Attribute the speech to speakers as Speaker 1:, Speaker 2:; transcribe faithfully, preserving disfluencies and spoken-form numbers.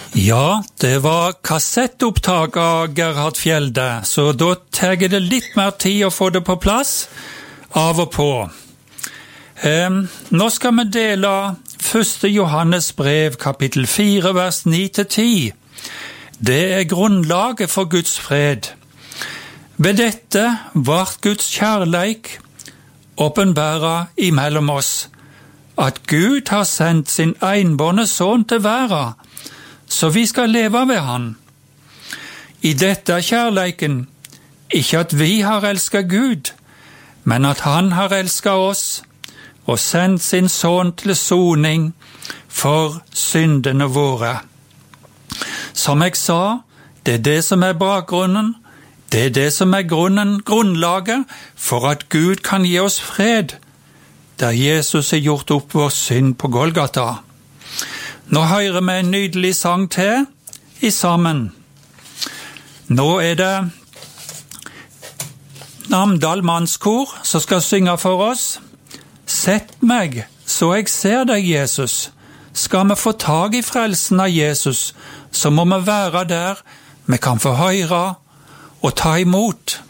Speaker 1: Ja, det var kassettopptak av Gerhard Fjelde, så da tar det litt mer tid å få det på plass, av og på. Eh, nå skal vi dele første Johannes brev, kapittel fire, vers ni til ti. Det er grunnlaget for Guds fred. Ved dette vart Guds kjærleik åpenbæra imellom oss, at Gud har sendt sin einbårne sønn til verden, så vi skal leve ved han. I dette er kjærleiken, ikke at vi har elsket Gud, men at han har elsket oss, og sendt sin sønn til soning for syndene våre. Som jeg sa, det er det som er bakgrunnen, det er det som er grunnen, grunnlaget for at Gud kan gi oss fred, der Jesus har gjort opp vår synd på Golgata. Nå hører vi en nydelig sang til i sammen. Nå er det Namdal Mannskor som skal synge for oss. Sett meg så jeg ser deg, Jesus. Skal vi få tag i frelsen av Jesus, så må vi være der vi kan få høre og ta imot.